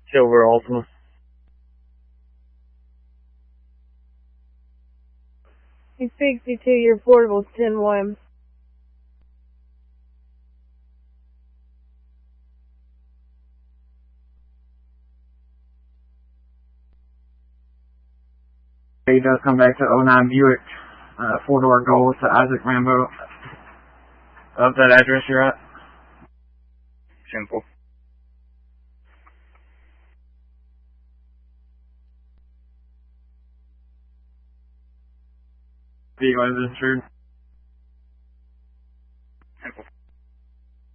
Silver Ultima. He's 62, your portable's 10-1. He does come back to 09 Buick, 4-door gold to Isaac Rambo. Of that address you're at? Simple. Vehicle is insured.